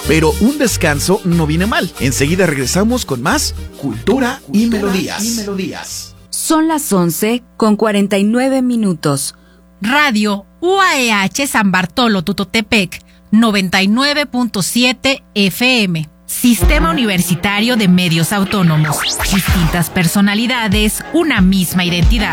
pero un descanso no viene mal. Enseguida regresamos con más Cultura y Melodías. Son las 11:49. Radio UAEH San Bartolo Tutotepec, 99.7 FM. Sistema Universitario de Medios Autónomos. Distintas personalidades, una misma identidad.